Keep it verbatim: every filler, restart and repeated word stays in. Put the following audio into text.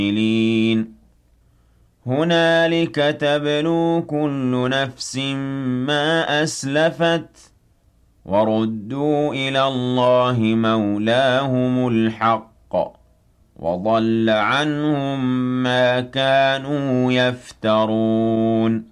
الْعَامِلِينَ هُنَالِكَ تَبْلُو كُلُّ نَفْسٍ مَا أَسْلَفَتْ وَرُدُّوا إِلَى اللَّهِ مَوْلَاهُمُ الْحَقِّ وَضَلَّ عَنْهُم مَّا كَانُوا يَفْتَرُونَ